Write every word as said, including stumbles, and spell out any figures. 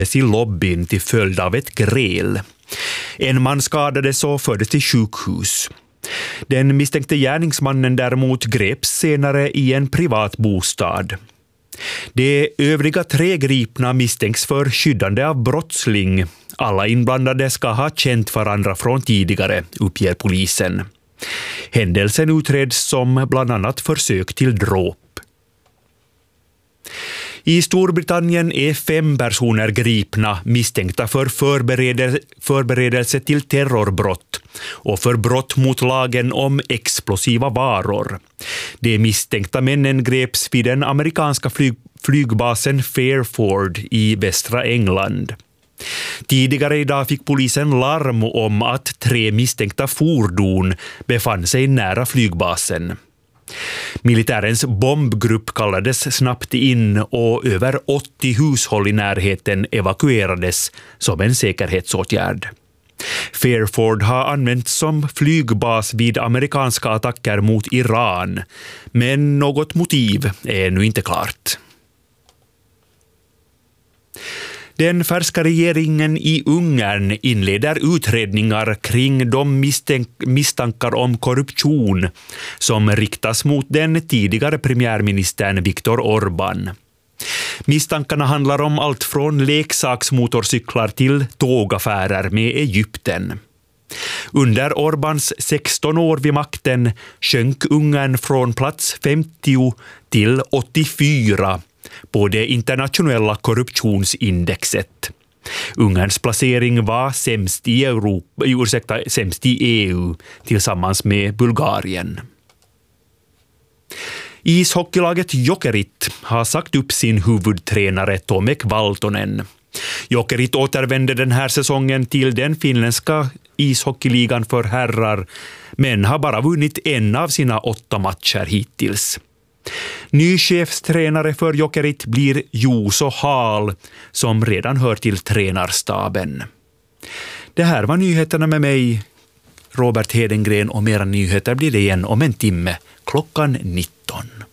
i lobbyn till följd av ett gräl. En man skadades och fördes till sjukhus. Den misstänkte gärningsmannen däremot greps senare i en privat bostad. De övriga tre gripna misstänks för skyddande av brottsling. Alla inblandade ska ha känt varandra från tidigare, uppger polisen. Händelsen utreds som bland annat försök till dråp. I Storbritannien är fem personer gripna misstänkta för förberedelse, förberedelse till terrorbrott och för brott mot lagen om explosiva varor. De misstänkta männen greps vid den amerikanska flyg, flygbasen Fairford i västra England. Tidigare idag fick polisen larm om att tre misstänkta fordon befann sig nära flygbasen. Militärens bombgrupp kallades snabbt in och över åttio hushåll i närheten evakuerades som en säkerhetsåtgärd. Fairford har använts som flygbas vid amerikanska attacker mot Iran, men något motiv är ännu inte klart. Den färska regeringen i Ungern inleder utredningar kring de misstänk- misstankar om korruption som riktas mot den tidigare premiärministern Viktor Orbán. Misstankarna handlar om allt från leksaksmotorcyklar till tågaffärer med Egypten. Under Orbáns sexton år vid makten sjönk Ungern från plats femtio till åttiofyra på det internationella korruptionsindexet. Ungerns placering var sämst i, Europa, ursäkta, sämst i E U tillsammans med Bulgarien. Ishockeylaget Jokerit har sagt upp sin huvudtränare Tomek Valtonen. Jokerit återvände den här säsongen till den finländska ishockeyligan för herrar, men har bara vunnit en av sina åtta matcher hittills. Ny chefstränare för Jokerit blir Juuso Hall, som redan hör till tränarstaben. Det här var nyheterna med mig, Robert Hedengren, och mera nyheter blir det igen om en timme klockan nitton.